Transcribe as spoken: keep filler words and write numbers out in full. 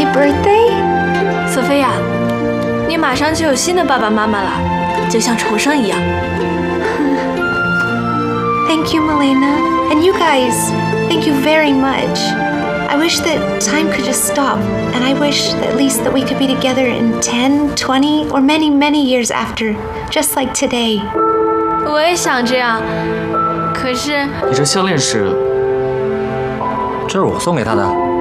my birthday? 索菲亚，你马上就有新的爸爸妈妈了，就像重生一样。 Thank you, Milena. And you guys, thank you very much. I wish that time could just stop, and I wish at least that we could be together in ten, twenty, or many, many years after, just like today. 我也想这样，可是你这项链是？ 这是我送给他的。